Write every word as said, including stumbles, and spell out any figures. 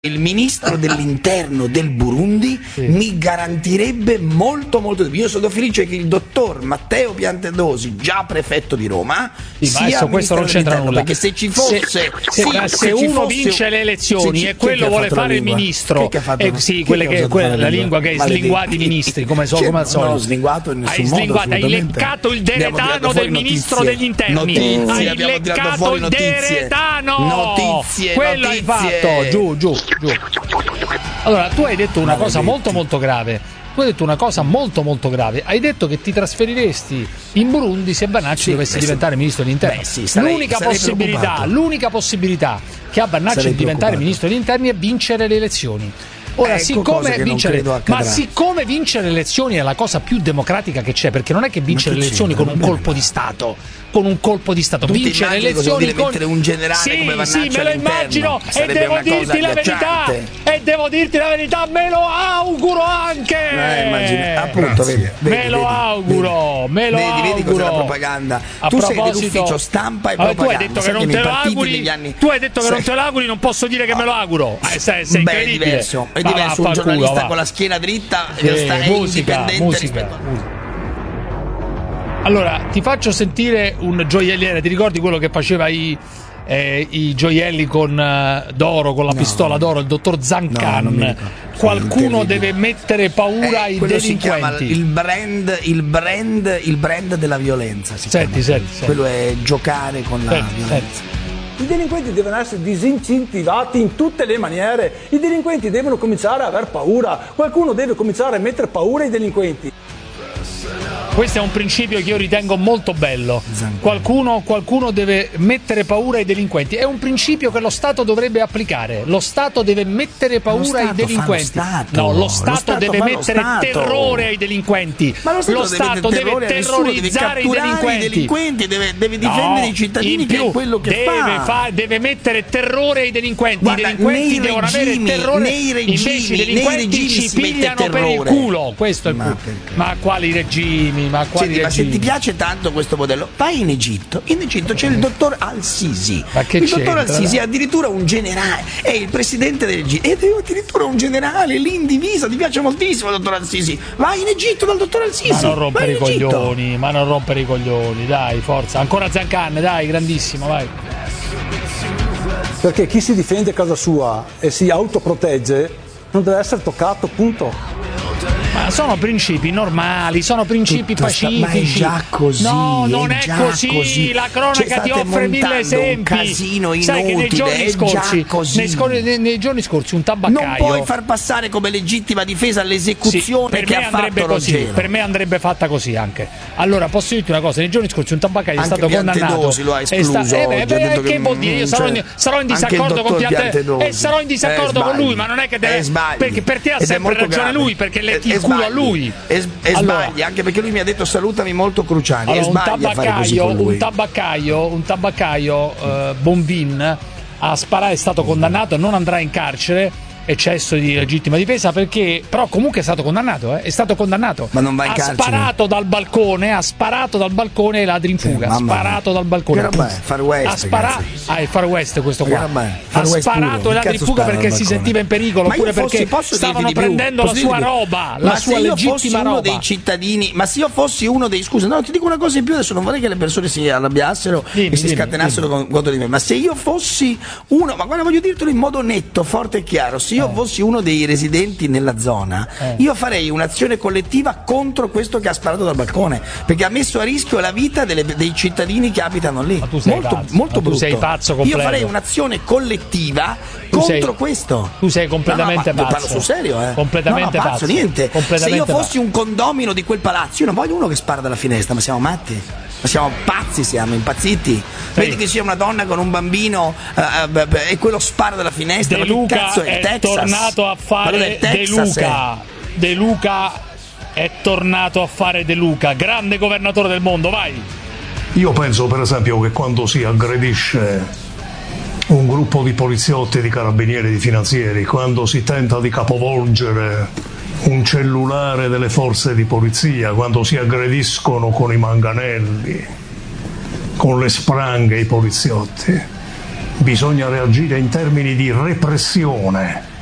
Il ministro dell'interno del Burundi sì. mi garantirebbe molto molto di più. Io sono felice che il dottor Matteo Piantedosi, già prefetto di Roma, sì, sia questo non c'entra nulla, perché se ci fosse se, sì, se, se uno fosse, vince le elezioni ci, e quello vuole fare il ministro eh, sì, quelle che, quella, la lingua che hai slinguato i ministri come, so, come al solito. Non ho slinguato in nessun hai slinguato, modo, hai leccato il deretano del ministro degli interni, notizie, hai leccato il deretano, notizie, quello notizie. hai fatto, giù giù giù. Allora, tu hai detto una cosa molto molto grave. Tu hai detto una cosa molto molto grave. Hai detto che ti trasferiresti in Burundi se Bannacci sì, dovesse beh, diventare sì. ministro degli interni. Beh, sì, sarei, l'unica sarei possibilità, l'unica possibilità che ha Bannacci di diventare ministro degli interni è vincere le elezioni. Ora, ecco siccome vincere, ma siccome vincere le elezioni è la cosa più democratica che c'è, perché non è che vincere le elezioni con un colpo di Stato, con un colpo di Stato, vincere le elezioni con mettere un generale sì, come Vannacci sì, me lo immagino e devo dirti la verità, e devo dirti la verità, me lo auguro anche. Eh, immagino, appunto, vedi, vedi, me lo vedi, auguro, vedi, me lo vedi, auguro. Vedi cos'è la propaganda. A tu proposito, sei dell'ufficio stampa e allora, propaganda. Tu hai detto che non te lo auguri. Anni... Tu hai detto che non te lo auguri, non posso dire che me lo auguro. Eh, sei, sei Beh, è diverso, è diverso un giornalista con la schiena dritta che sta è indipendente rispetto a... Allora, ti faccio sentire un gioielliere, ti ricordi quello che faceva i, eh, i gioielli con uh, d'oro, con la no, pistola d'oro, il dottor Zancan? No, qualcuno deve mettere paura eh, ai delinquenti. Si chiama il brand, il brand, il brand della violenza. Si senti, senti, senti. Quello è giocare con la senti, violenza. Senti. I delinquenti devono essere disincentivati in tutte le maniere. I delinquenti devono cominciare a aver paura. Qualcuno deve cominciare a mettere paura ai delinquenti. Questo è un principio che io ritengo molto bello. Qualcuno, qualcuno deve mettere paura ai delinquenti. È un principio che lo Stato dovrebbe applicare. Lo Stato deve mettere paura ai delinquenti. Lo no, lo Stato, lo Stato deve mettere Stato. terrore ai delinquenti. Ma lo Stato, lo Stato deve, deve terrorizzare deve i delinquenti. I delinquenti deve, deve difendere no, i cittadini, che è quello che deve fa. fa. Deve mettere terrore ai delinquenti. Guarda, I delinquenti devono regimi, avere terrore. Nei regimi, Invece i delinquenti ci pigliano per il culo. Questo è il ma, ma quali regimi? Ma quali Senti, regimi? Ma se ti piace tanto questo modello, vai in Egitto. In Egitto c'è il dottor Al-Sisi. Ma che il dottor c'entra? Al-Sisi è addirittura un generale, è il presidente dell'Egitto ed è addirittura un generale lì in divisa. Ti piace moltissimo il dottor Al-Sisi. Vai in Egitto dal dottor Al-Sisi. Ma non rompere i coglioni, ma non rompere i coglioni, dai, forza. Ancora Zancan, dai, grandissimo, vai. Perché chi si difende a casa sua e si autoprotegge non deve essere toccato, punto. Ma sono principi normali, sono principi Tutto pacifici. Sta, ma è già così. No, non è, è così. così. La cronaca ti offre mille esempi. Un casino inutile. Sai che nei giorni scorsi, nei, scor- nei, nei giorni scorsi, un tabaccaio. Non puoi far passare come legittima difesa l'esecuzione sì, che ha fatto così. Ruggero. Per me andrebbe fatta così anche. Allora, posso dirti una cosa: nei giorni scorsi un tabaccaio anche è stato condannato. Lo ha escluso, sta- eh, beh, beh, che vuol dire? Io sarò in, sarò in disaccordo con Piantedosi e sarò in disaccordo con lui, ma non è che deve. Perché per te ha sempre ragione lui, perché le il culo a lui. E, e allora, sbagli, anche perché lui mi ha detto salutami molto Cruciani. Allora, e sbagli a fare così con lui. Un tabaccaio, un tabaccaio uh, Bonvin ha sparato, è stato condannato, non andrà in carcere, eccesso di legittima difesa, perché però comunque è stato condannato, eh? È stato condannato. Ma non va in ha carcere. sparato dal balcone, ha sparato dal balcone e ladri in fuga. Ha sparato dal balcone. Che roba è? Far West. Ha sparato. Ah, è Far West questo qua. Ha sparato e ladri in fuga perché si sentiva in pericolo, oppure perché stavano prendendo la sua roba, la sua legittima roba. Dei cittadini, ma se io fossi uno dei scusa, no, ti dico una cosa in più, adesso non vorrei che le persone si arrabbiassero dimmi, e si dimmi, scatenassero dimmi. contro di me, ma se io fossi uno, ma guarda, voglio dirtelo in modo netto, forte e chiaro, se io eh. fossi uno dei residenti nella zona, eh. io farei un'azione collettiva contro questo che ha sparato dal balcone, perché ha messo a rischio la vita delle, dei cittadini che abitano lì. Ma tu sei molto, pazzo. molto Ma tu brutto. sei pazzo completo. Io farei un'azione collettiva tu contro sei, questo. Tu sei completamente no, no, pazzo. Parlo sul serio, eh. Completamente no, no, pazzo, pazzo. niente. Completamente se io fossi pazzo. un condomino di quel palazzo, io non voglio uno che spara dalla finestra, ma siamo matti. Ma siamo pazzi, siamo impazziti. Sì. Vedi che c'è una donna con un bambino uh, uh, e quello spara dalla finestra. De ma Luca che cazzo è, è Texas? tornato a fare De Luca. De Luca è tornato a fare De Luca, grande governatore del mondo, vai. Io penso per esempio che quando si aggredisce un gruppo di poliziotti, di carabinieri, di finanzieri, quando si tenta di capovolgere un cellulare delle forze di polizia, quando si aggrediscono con i manganelli, con le spranghe i poliziotti, bisogna reagire in termini di repressione.